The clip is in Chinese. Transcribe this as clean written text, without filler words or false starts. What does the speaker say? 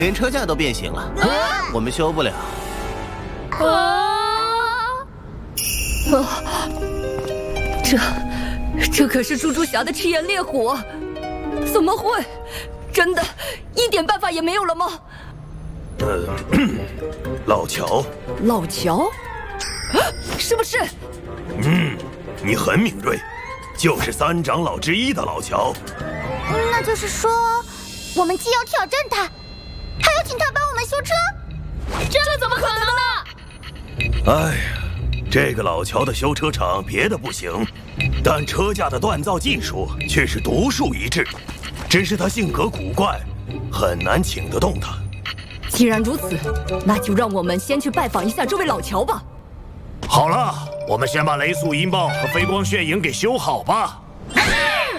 连车架都变形了，我们修不了。 这可是猪猪侠的赤焰烈火，怎么会？真的，一点办法也没有了吗？ 老乔， 老乔，是不是？ 你很敏锐，就是三长老之一的老乔。 那就是说，我们既要挑战他，还要请他帮我们修车？ 这怎么可能呢？ 哎呀，这个老乔的修车厂别的不行，但车架的锻造技术却是独树一帜。只是他性格古怪，很难请得动他。 既然如此，那就让我们先去拜访一下这位老乔吧。 好了，我们先把雷速音爆和飞光炫影给修好吧。